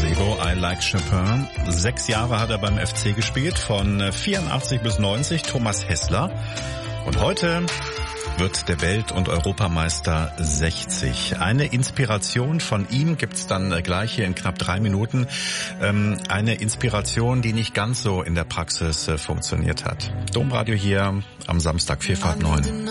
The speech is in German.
Sebo, I Like Chopin. 6 Jahre hat er beim FC gespielt, von 84 bis 90, Thomas Hässler. Und heute wird der Welt- und Europameister 60. Eine Inspiration von ihm gibt's dann gleich hier in knapp 3 Minuten. Eine Inspiration, die nicht ganz so in der Praxis funktioniert hat. Domradio hier am Samstag, 9:45.